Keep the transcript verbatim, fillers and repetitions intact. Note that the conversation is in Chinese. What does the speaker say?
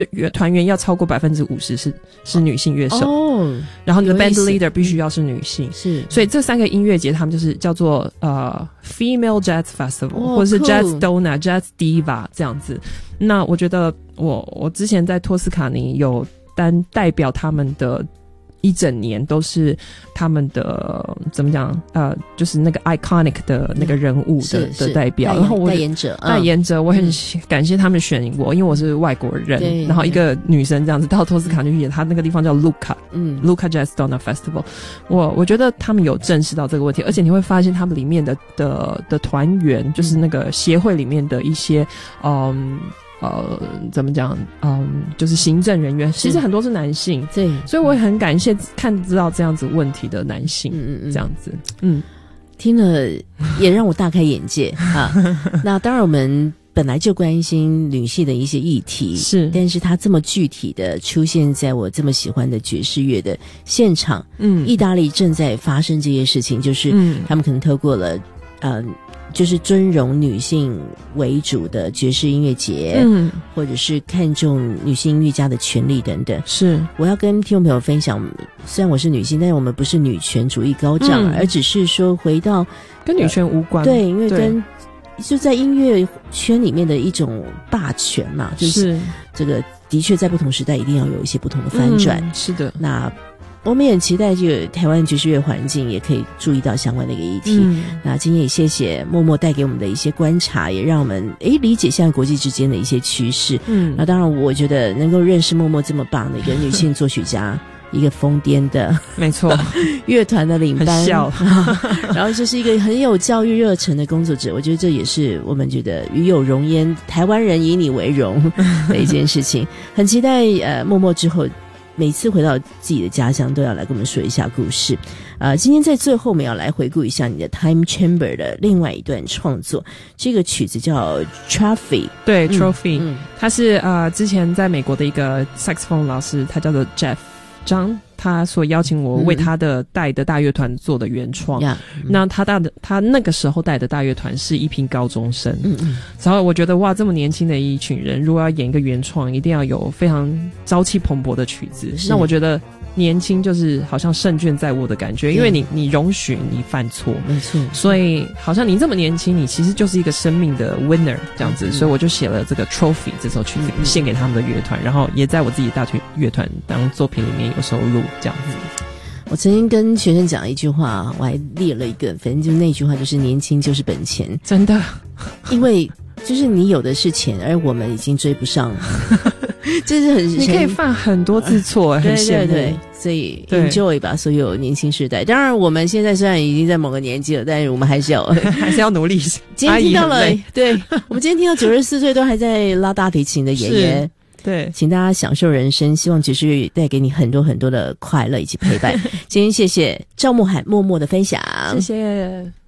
团员要超过百分之五十是是女性乐手哦， 然后你的 band leader 必须要是女性， 是， 所以这三个音乐节他们就是叫做呃 Female Jazz Festival、 哦、 或者是 Jazz Donna、Jazz Diva 这样子。那我觉得我我之前在托斯卡尼有担代表他们的。一整年都是他们的怎么讲呃，就是那个 iconic 的那个人物的、嗯、的代表，然后我代言者， 代言者，我很感谢他们选我，因为我是外国人，然后一个女生这样子到托斯卡尼去演，他那个地方叫 Lucca， 嗯 ，Lucca Jazz Donna Festival， 我我觉得他们有正视到这个问题，而且你会发现他们里面的的的团员，就是那个协会里面的一些嗯。呃，怎么讲？嗯，就是行政人员，其实很多是男性， 对， 所以我也很感谢看知道这样子问题的男性，嗯嗯，这样子，嗯， 听了也让我大开眼界啊。那当然，我们本来就关心女性的一些议题， 是， 但是它这么具体的出现在我这么喜欢的爵士乐的现场，嗯，意大利正在发生这些事情，就是他们可能透过了，呃。就是尊荣女性为主的爵士音乐节，嗯，或者是看重女性音乐家的权利等等。是，我要跟听众朋友分享，虽然我是女性，但是我们不是女权主义高涨，嗯、而只是说回到跟女权无关， 呃、对，因为跟就在音乐圈里面的一种霸权嘛，就是这个的确在不同时代一定要有一些不同的翻转。 嗯、是的， 那。我们也很期待这个台湾爵士乐环境也可以注意到相关的一个议题。嗯、那今天也谢谢默默带给我们的一些观察，也让我们诶理解现在国际之间的一些趋势。嗯，那当然我觉得能够认识默默这么棒的一个女性作曲家，一个疯癫的， 没错， 乐团的领班， 笑然后就是一个很有教育热忱的工作者。我觉得这也是我们觉得与有荣焉，台湾人以你为荣的一件事情。很期待呃默默之后。每次回到自己的家乡都要来跟我们说一下故事。呃，今天在最后我们要来回顾一下你的 Time Chamber 的另外一段创作，这个曲子叫 Trophy。 对， Trophy、嗯、他是呃之前在美国的一个 saxophone 老师，他叫做 Jeff 张，他所邀请我为他的带的大乐团做的原创、嗯、那他大的他那个时候带的大乐团是一批高中生，嗯嗯，然后我觉得哇，这么年轻的一群人如果要演一个原创，一定要有非常朝气蓬勃的曲子，那我觉得年轻就是好像胜券在握的感觉，因为你你容许你犯错， 没错， 所以好像你这么年轻，你其实就是一个生命的 winner 这样子、嗯、所以我就写了这个 Trophy 这首曲子献给他们的乐团，然后也在我自己大乐团当作品里面有收录这样子。 我曾经跟学生讲一句话，我还列了一个，反正就是那句话就是年轻就是本钱，真的，因为就是你有的是钱，而我们已经追不上这是很你可以犯很多次错、呃、很羡慕，对对对， 所以 enjoy 吧所有年轻世代。当然我们现在虽然已经在某个年纪了，但是我们还是要还是要努力。 今天听到了，对，我们今天听到九十四岁都还在拉大提琴的爷爷，对，请大家享受人生，希望爵士乐带给你很多很多的快乐以及陪伴。今天谢谢赵慕涵默默的分享， 谢谢。